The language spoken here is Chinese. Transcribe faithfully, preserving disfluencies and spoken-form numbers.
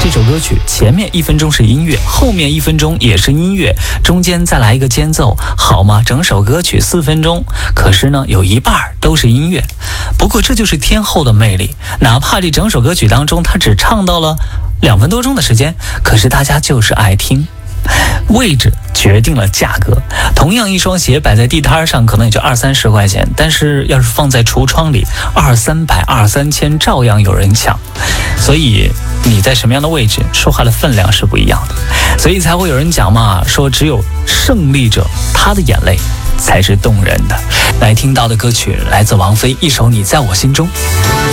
这首歌曲前面一分钟是音乐，后面一分钟也是音乐，中间再来一个间奏，好吗？整首歌曲四分钟，可是呢有一半都是音乐。不过这就是天后的魅力，哪怕这整首歌曲当中他只唱到了两分多钟的时间，可是大家就是爱听。位置决定了价格，同样一双鞋摆在地摊上可能也就二三十块钱，但是要是放在橱窗里，二三百二三千照样有人抢。所以你在什么样的位置，说话的分量是不一样的，所以才会有人讲嘛，说只有胜利者他的眼泪才是动人的。来听到的歌曲来自王菲一首《你在我心中》。